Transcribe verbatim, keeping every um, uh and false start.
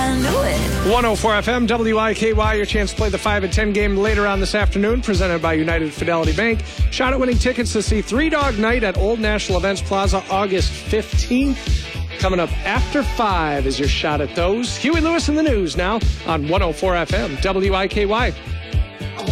I knew it. one oh four F M, W I K Y, your chance to play the five and ten game later on this afternoon, presented by United Fidelity Bank. Shot at winning tickets to see Three Dog Night at Old National Events Plaza August fifteenth. Coming up after five is your shot at those. Huey Lewis in the news now on one oh four F M, W I K Y.